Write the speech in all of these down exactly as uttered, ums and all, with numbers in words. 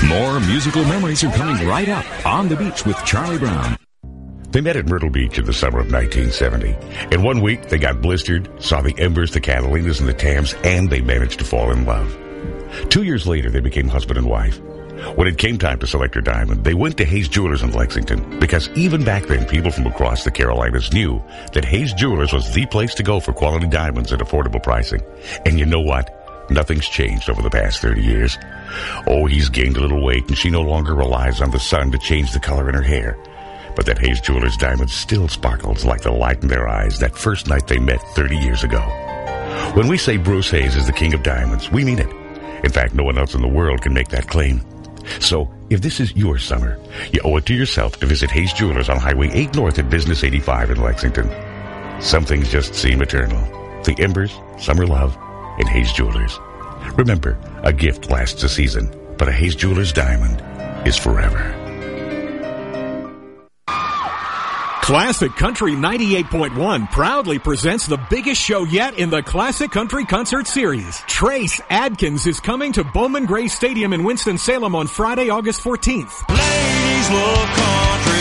More musical memories are coming right up on the beach with Charlie Brown. They met at Myrtle Beach in the summer of nineteen seventy. In one week, they got blistered, saw the Embers, the Catalinas, and the Tams, and they managed to fall in love. Two years later, they became husband and wife. When it came time to select her diamond, they went to Hayes Jewelers in Lexington, because even back then, people from across the Carolinas knew that Hayes Jewelers was the place to go for quality diamonds at affordable pricing. And you know what? Nothing's changed over the past thirty years. Oh, he's gained a little weight, and she no longer relies on the sun to change the color in her hair. But that Hayes Jewelers diamond still sparkles like the light in their eyes that first night they met thirty years ago. When we say Bruce Hayes is the king of diamonds, we mean it. In fact, no one else in the world can make that claim. So, if this is your summer, you owe it to yourself to visit Hayes Jewelers on Highway eight North at Business eighty-five in Lexington. Some things just seem eternal. The Embers, summer love, and Hayes Jewelers. Remember, a gift lasts a season, but a Hayes Jewelers diamond is forever. Classic Country ninety-eight point one proudly presents the biggest show yet in the Classic Country Concert Series. Trace Adkins is coming to Bowman Gray Stadium in Winston-Salem on Friday, August fourteenth. Ladies love country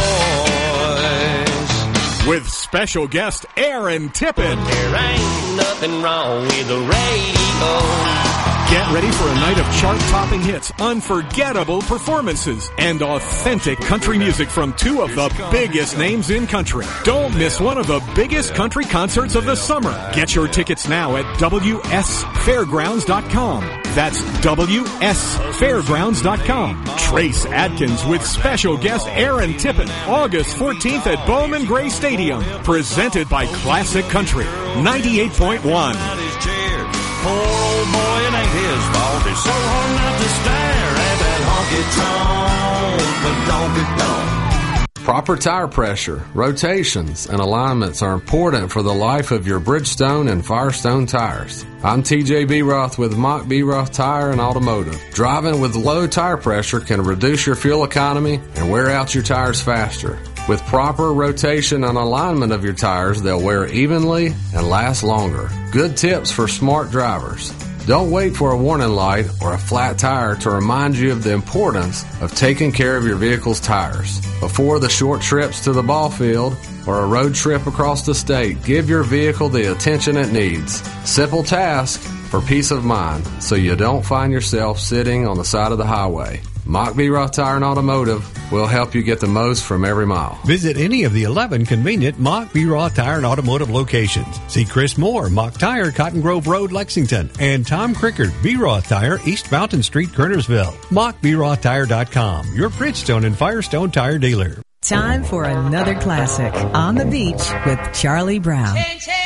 boys. With special guest Aaron Tippin. There ain't nothing wrong with the radio. Get ready for a night of chart-topping hits, unforgettable performances, and authentic country music from two of the biggest names in country. Don't miss one of the biggest country concerts of the summer. Get your tickets now at W S fairgrounds dot com. That's W S fairgrounds dot com. Trace Adkins with special guest Aaron Tippin, August fourteenth at Bowman Gray Stadium. Presented by Classic Country ninety-eight point one. Poor old boy, it ain't his fault. It's so hard not to stare at that honky-tonk, but don't get done. Proper tire pressure, rotations, and alignments are important for the life of your Bridgestone and Firestone tires. I'm T J B. Roth with Mock B. Roth Tire and Automotive. Driving with low tire pressure can reduce your fuel economy and wear out your tires faster. With proper rotation and alignment of your tires, they'll wear evenly and last longer. Good tips for smart drivers. Don't wait for a warning light or a flat tire to remind you of the importance of taking care of your vehicle's tires. Before the short trips to the ball field or a road trip across the state, give your vehicle the attention it needs. Simple task for peace of mind so you don't find yourself sitting on the side of the highway. Mock B. Roth Tire and Automotive will help you get the most from every mile. Visit any of the eleven convenient Mock B. Roth Tire and Automotive locations. See Chris Moore, Mock Tire, Cotton Grove Road, Lexington, and Tom Crickard, B. Roth Tire, East Mountain Street, Kernersville. Mock B Roth Tire dot com, your Bridgestone and Firestone tire dealer. Time for another classic on the beach with Charlie Brown.